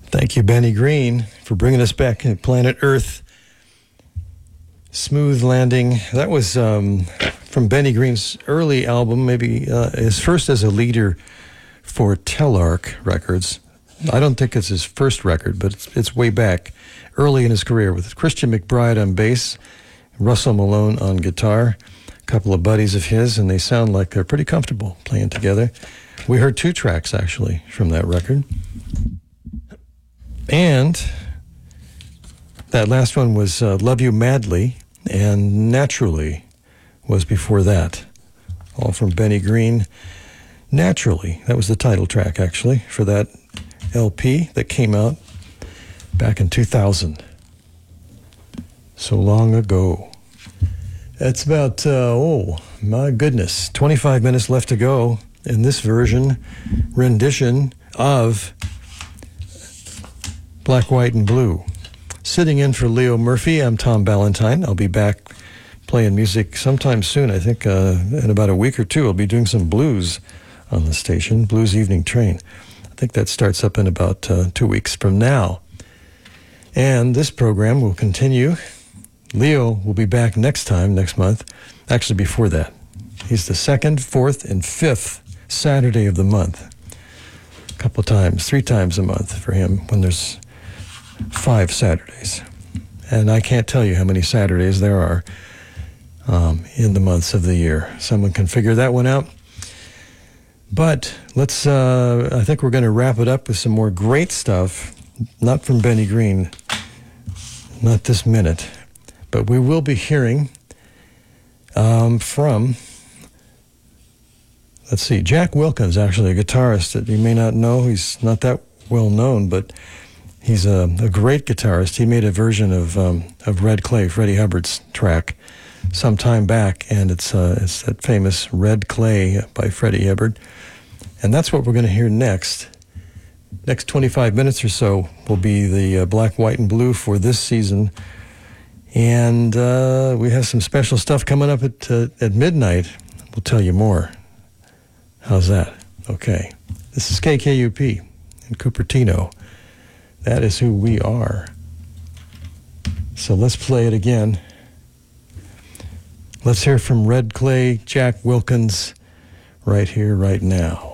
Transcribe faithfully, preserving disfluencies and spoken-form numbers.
Thank you, Benny Green, for bringing us back to planet Earth. Smooth Landing. That was um, from Benny Green's early album, maybe uh, his first as a leader for Telarc Records. I don't think it's his first record, but it's, it's way back, early in his career, with Christian McBride on bass, Russell Malone on guitar, a couple of buddies of his, and they sound like they're pretty comfortable playing together. We heard two tracks, actually, from that record. And that last one was uh, Love You Madly, and Naturally was before that. All from Benny Green. Naturally, that was the title track, actually, for that L P that came out back in two thousand. So long ago. That's about, uh, oh, my goodness, twenty-five minutes left to go in this version, rendition of Black, White, and Blue. Sitting in for Leo Murphy, I'm Tom Ballantyne. I'll be back playing music sometime soon. I think uh, in about a week or two, I'll be doing some blues on the station, Blues Evening Train. I think that starts up in about uh, two weeks from now. And this program will continue. Leo will be back next time, next month. Actually, before that. He's the second, fourth, and fifth Saturday of the month. A couple times, three times a month for him when there's five Saturdays. And I can't tell you how many Saturdays there are um, in the months of the year. Someone can figure that one out. But let's, uh, I think we're going to wrap it up with some more great stuff, not from Benny Green, not this minute, but we will be hearing um, from, let's see, Jack Wilkins, actually a guitarist that you may not know. He's not that well known, but he's a, a great guitarist. He made a version of um, of Red Clay, Freddie Hubbard's track, some time back, and it's uh, it's that famous Red Clay by Freddie Hubbard. And that's what we're going to hear next. Next twenty-five minutes or so will be the uh, Black, White, and Blue for this season. And uh, we have some special stuff coming up at uh, at midnight. We'll tell you more. How's that? Okay. This is K K U P in Cupertino. That is who we are. So let's play it again. Let's hear from Red Clay, Jack Wilkins, right here, right now.